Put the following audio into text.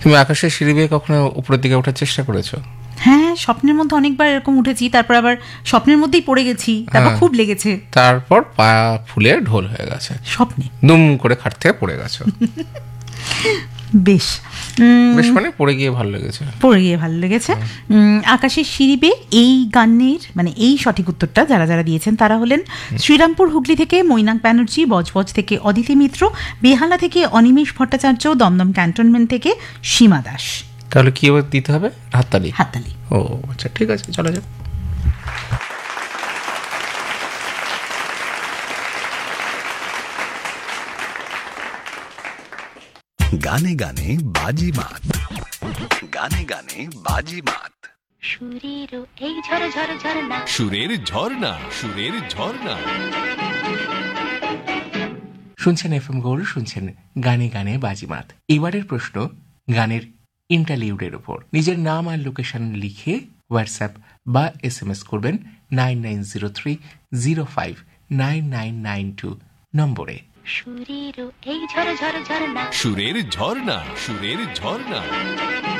তুমি আকাশের সিঁড়ি বেয়ে কখনো উপরের দিকে ওঠার চেষ্টা করেছো? হ্যাঁ, স্বপ্নের মধ্যে অনেকবার এরকম উঠেছি, তারপর আবার স্বপ্নের মধ্যেই পড়ে গেছি, তারপর খুব লেগেছে, তারপর পা ফুলে ঢোল হয়ে গেছে, স্বপ্নে দুম করে খাট থেকে পড়ে গেছো। বেশ বেশ মানে পড়ে গিয়ে ভালো লেগেছে, পড়ে গিয়ে ভালো লেগেছে। আকাশের সিঁড়ি বেয়ে এই গানের মানে এই সঠিক উত্তরটা যারা যারা দিয়েছেন তারা হলেন শ্রীরামপুর হুগলি থেকে মৈনাক ব্যানার্জি, বজবজ থেকে অদিতি মিত্র, বেহালা থেকে অনিমেষ ভট্টাচার্য, দমদম ক্যান্টনমেন্ট থেকে সীমা দাস। তাহলে কি এবার দিতে হবে? হাততালি। হাততালি। ও আচ্ছা, ঠিক আছে, চলা যাক। গানে গানে বাজি মাত, গানে গানে বাজি মাত। সুরের এই ঝর ঝর ঝরনা, সুরের ঝর্ণা, সুরের ঝর্ণা। শুনছেন এফএম গোল্ড, শুনছেন গানে গানে বাজিমাত। এবারের প্রশ্ন গানের ইন্টারলিউডের উপর। নিজের নাম আর লোকেশন লিখে হোয়াটসঅ্যাপ বা SMS করবেন 9903059992 নম্বরে। সুরের এই ঝর ঝর ঝরনা, সুরের ঝর্ণা, সুরের ঝর্ণা।